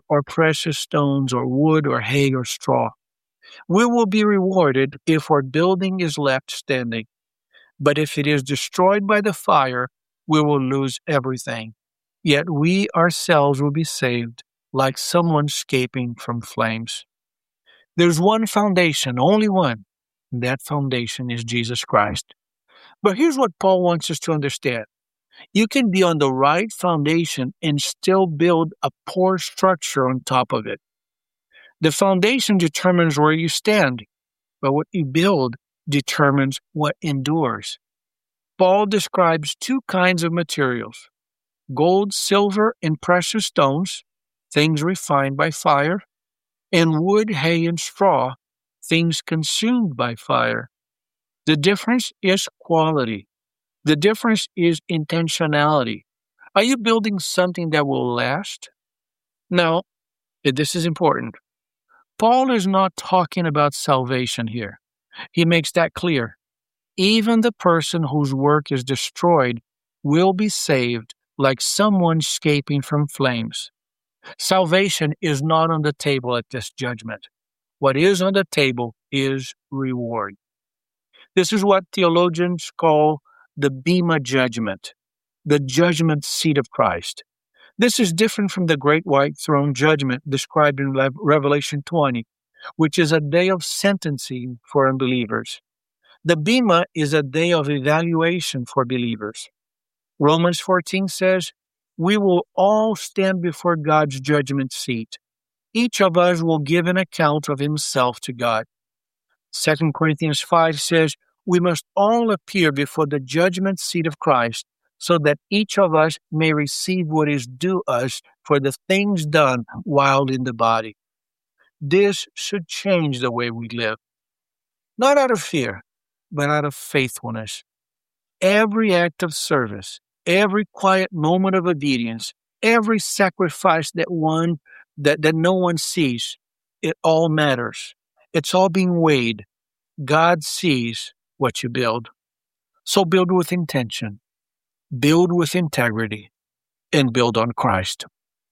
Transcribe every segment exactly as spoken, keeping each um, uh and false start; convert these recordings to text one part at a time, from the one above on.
or precious stones or wood or hay or straw. We will be rewarded if our building is left standing. But if it is destroyed by the fire, we will lose everything. Yet we ourselves will be saved, like someone escaping from flames. There's one foundation, only one. And that foundation is Jesus Christ. But here's what Paul wants us to understand. You can be on the right foundation and still build a poor structure on top of it. The foundation determines where you stand, but what you build determines what endures. Paul describes two kinds of materials: gold, silver, and precious stones, things refined by fire, and wood, hay, and straw, things consumed by fire. The difference is quality. The difference is intentionality. Are you building something that will last? No, this is important. Paul is not talking about salvation here. He makes that clear. Even the person whose work is destroyed will be saved, like someone escaping from flames. Salvation is not on the table at this judgment. What is on the table is reward. This is what theologians call the Bema judgment, the judgment seat of Christ. This is different from the great white throne judgment described in Revelation twenty, which is a day of sentencing for unbelievers. The Bema is a day of evaluation for believers. Romans fourteen says, we will all stand before God's judgment seat. Each of us will give an account of himself to God. Second Corinthians five says, we must all appear before the judgment seat of Christ, so that each of us may receive what is due us for the things done while in the body. This should change the way we live. Not out of fear, but out of faithfulness. Every act of service, every quiet moment of obedience, every sacrifice that one that, that no one sees, it all matters. It's all being weighed. God sees what you build. So build with intention, build with integrity, and build on Christ.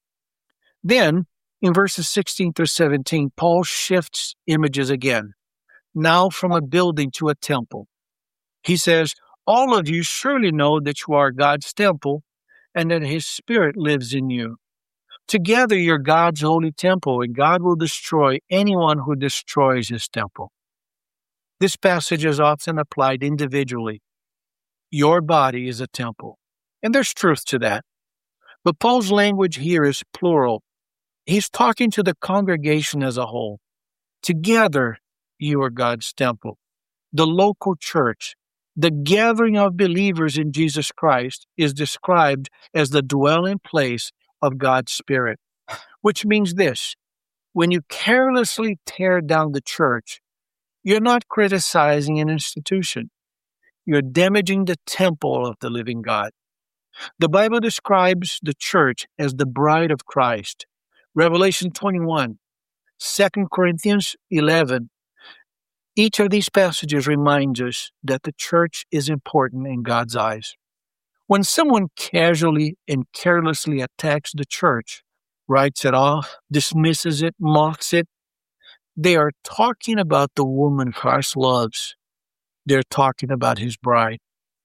Then, in verses sixteen through seventeen, Paul shifts images again, now from a building to a temple. He says, all of you surely know that you are God's temple and that his Spirit lives in you. Together you're God's holy temple, and God will destroy anyone who destroys his temple. This passage is often applied individually. Your body is a temple, and there's truth to that. But Paul's language here is plural. He's talking to the congregation as a whole. Together, you are God's temple. The local church, the gathering of believers in Jesus Christ, is described as the dwelling place of God's Spirit, which means this: when you carelessly tear down the church, you're not criticizing an institution. You're damaging the temple of the living God. The Bible describes the church as the bride of Christ. Revelation twenty-one, Second Corinthians eleven. Each of these passages reminds us that the church is important in God's eyes. When someone casually and carelessly attacks the church, writes it off, dismisses it, mocks it, they are talking about the woman Christ loves. They're talking about his bride.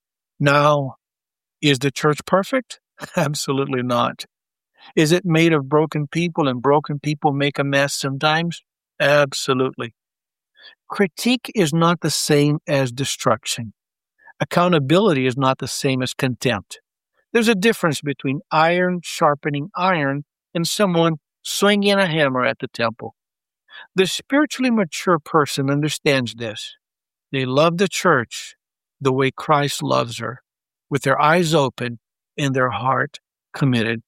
Now, is the church perfect? Absolutely not. Is it made of broken people, and broken people make a mess sometimes? Absolutely. Critique is not the same as destruction. Accountability is not the same as contempt. There's a difference between iron sharpening iron and someone swinging a hammer at the temple. The spiritually mature person understands this. They love the church the way Christ loves her, with their eyes open and their heart committed.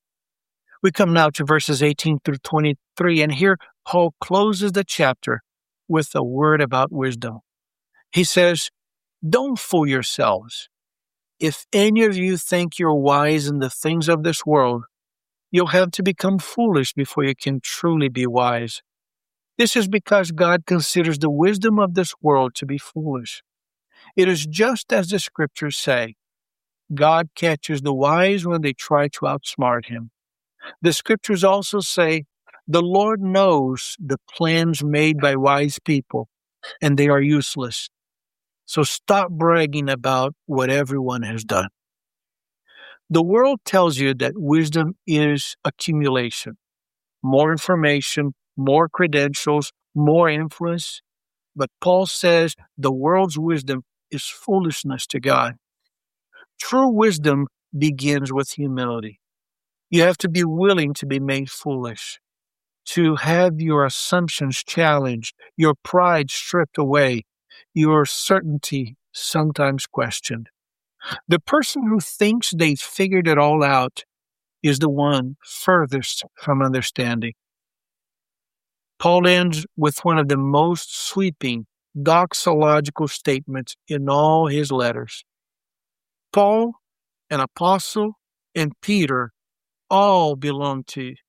We come now to verses eighteen through twenty-three, and here Paul closes the chapter with a word about wisdom. He says, don't fool yourselves. If any of you think you're wise in the things of this world, you'll have to become foolish before you can truly be wise. This is because God considers the wisdom of this world to be foolish. It is just as the scriptures say, God catches the wise when they try to outsmart him. The scriptures also say The Lord knows the plans made by wise people, and they are useless. So stop bragging about what everyone has done. The world tells you that wisdom is accumulation, more information, more credentials, more influence. But Paul says the world's wisdom is foolishness to God. True wisdom begins with humility. You have to be willing to be made foolish, to have your assumptions challenged, your pride stripped away, your certainty sometimes questioned. The person who thinks they've figured it all out is the one furthest from understanding. Paul ends with one of the most sweeping doxological statements in all his letters. Paul, an apostle, and Peter all belong to you.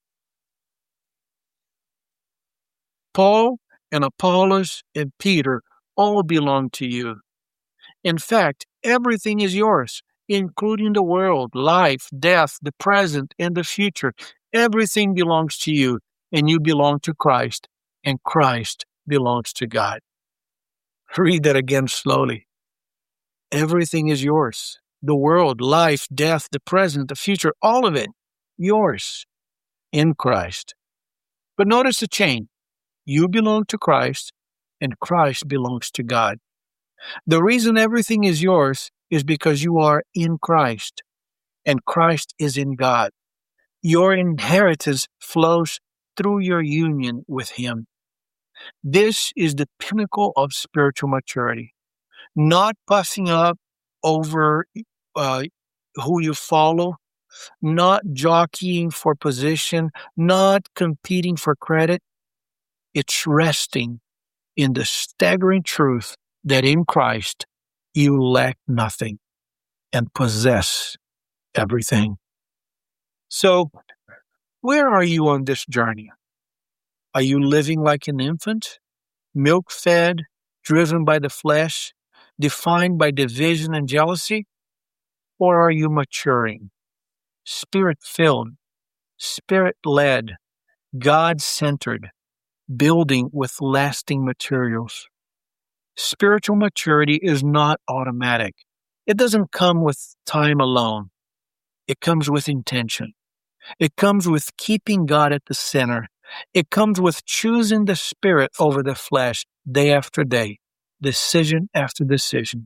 Paul and Apollos and Peter all belong to you. In fact, everything is yours, including the world, life, death, the present, and the future. Everything belongs to you, and you belong to Christ, and Christ belongs to God. Read that again slowly. Everything is yours. The world, life, death, the present, the future, all of it, yours in Christ. But notice the chain. You belong to Christ, and Christ belongs to God. The reason everything is yours is because you are in Christ, and Christ is in God. Your inheritance flows through your union with Him. This is the pinnacle of spiritual maturity. Not puffing up over uh, who you follow, not jockeying for position, not competing for credit. It's resting in the staggering truth that in Christ you lack nothing and possess everything. So, where are you on this journey? Are you living like an infant, milk-fed, driven by the flesh, defined by division and jealousy? Or are you maturing, spirit-filled, spirit-led, God-centered, building with lasting materials? Spiritual maturity is not automatic. It doesn't come with time alone. It comes with intention. It comes with keeping God at the center. It comes with choosing the Spirit over the flesh day after day, decision after decision.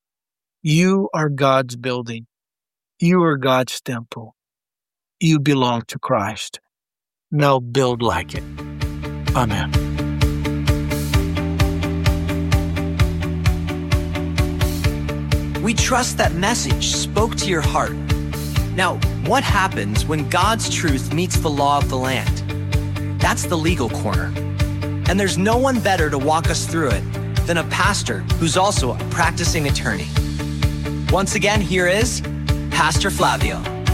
You are God's building. You are God's temple. You belong to Christ. Now build like it. Amen. We trust that message spoke to your heart. Now, what happens when God's truth meets the law of the land? That's the Legal Corner. And there's no one better to walk us through it than a pastor who's also a practicing attorney. Once again, here is Pastor Flavio.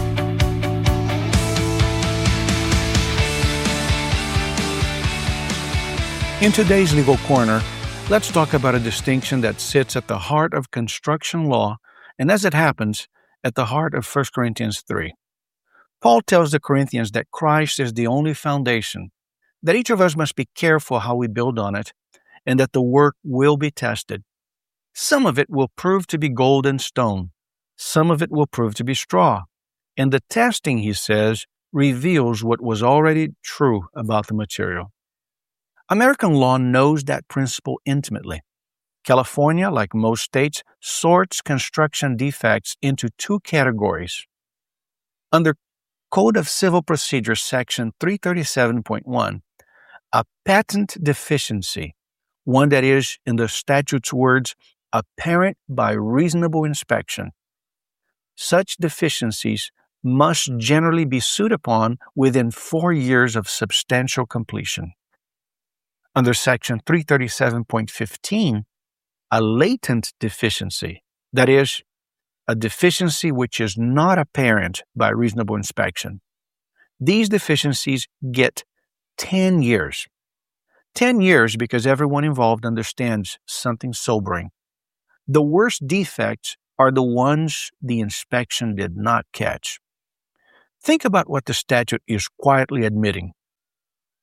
In today's Legal Corner, let's talk about a distinction that sits at the heart of construction law, and as it happens, at the heart of First Corinthians three. Paul tells the Corinthians that Christ is the only foundation, that each of us must be careful how we build on it, and that the work will be tested. Some of it will prove to be gold and stone. Some of it will prove to be straw. And the testing, he says, reveals what was already true about the material. American law knows that principle intimately. California, like most states, sorts construction defects into two categories. Under Code of Civil Procedure, Section three thirty-seven point one, a patent deficiency, one that is, in the statute's words, apparent by reasonable inspection. Such deficiencies must generally be sued upon within four years of substantial completion. Under Section three thirty-seven point fifteen, a latent deficiency, that is, a deficiency which is not apparent by reasonable inspection. These deficiencies get ten years. ten years because everyone involved understands something sobering. The worst defects are the ones the inspection did not catch. Think about what the statute is quietly admitting.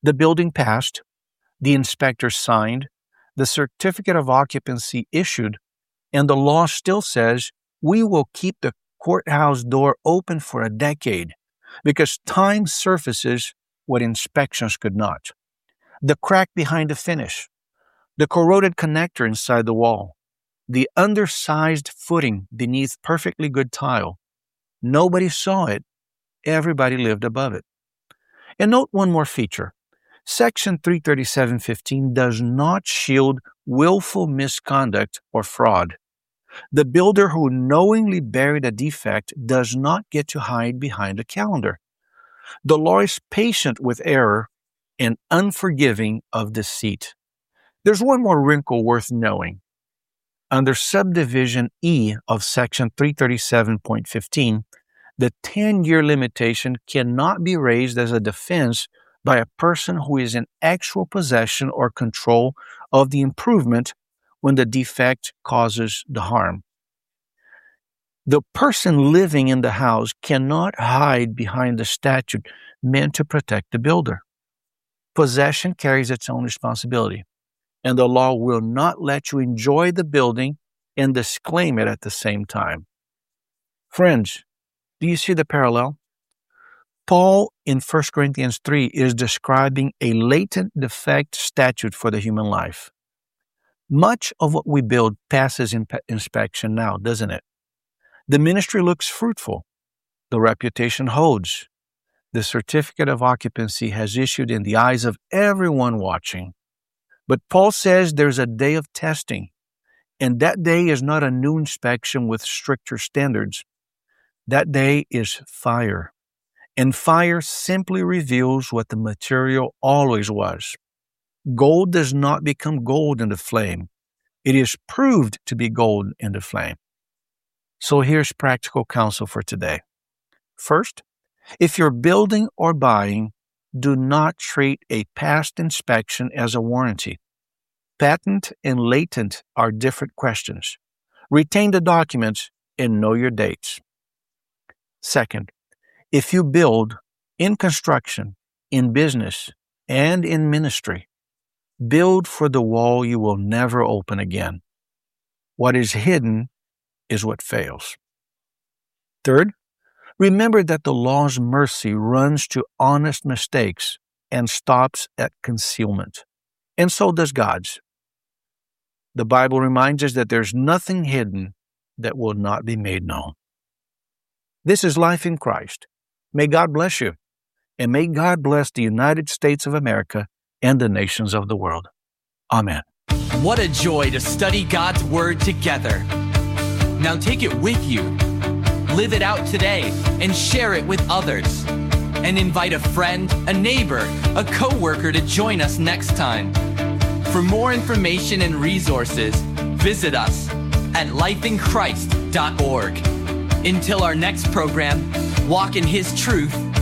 The building passed, the inspector signed, the certificate of occupancy issued, and the law still says we will keep the courthouse door open for a decade because time surfaces what inspections could not. The crack behind the finish, the corroded connector inside the wall, the undersized footing beneath perfectly good tile. Nobody saw it. Everybody lived above it. And note one more feature. Section three thirty-seven fifteen does not shield willful misconduct or fraud. The builder who knowingly buried a defect does not get to hide behind a calendar. The law is patient with error and unforgiving of deceit. There's one more wrinkle worth knowing. Under subdivision E of Section three thirty-seven point fifteen, the ten-year limitation cannot be raised as a defense by a person who is in actual possession or control of the improvement when the defect causes the harm. The person living in the house cannot hide behind the statute meant to protect the builder. Possession carries its own responsibility, and the law will not let you enjoy the building and disclaim it at the same time. Friends, do you see the parallel? Paul in First Corinthians three is describing a latent defect statute for the human life. Much of what we build passes in inspection now, doesn't it? The ministry looks fruitful. The reputation holds. The certificate of occupancy has issued in the eyes of everyone watching. But Paul says there's a day of testing, and that day is not a new inspection with stricter standards. That day is fire. And fire simply reveals what the material always was. Gold does not become gold in the flame. It is proved to be gold in the flame. So here's practical counsel for today. First, if you're building or buying, do not treat a past inspection as a warranty. Patent and latent are different questions. Retain the documents and know your dates. Second, if you build in construction, in business, and in ministry, build for the wall you will never open again. What is hidden is what fails. Third, remember that the law's mercy runs to honest mistakes and stops at concealment. And so does God's. The Bible reminds us that there's nothing hidden that will not be made known. This is Life in Christ. May God bless you, and may God bless the United States of America and the nations of the world. Amen. What a joy to study God's Word together. Now take it with you, live it out today, and share it with others. And invite a friend, a neighbor, a coworker to join us next time. For more information and resources, visit us at life in christ dot org. Until our next program, walk in His truth